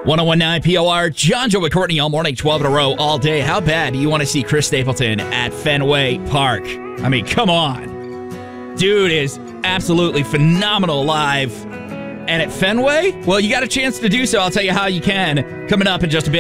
1019 POR, John, Joe, and Courtney all morning, 12 in a row, all day. How bad do you want to see Chris Stapleton at Fenway Park? I mean, come on. Dude is absolutely phenomenal live. And at Fenway, well, you got a chance to do so. I'll tell you how you can. Coming up in just a bit.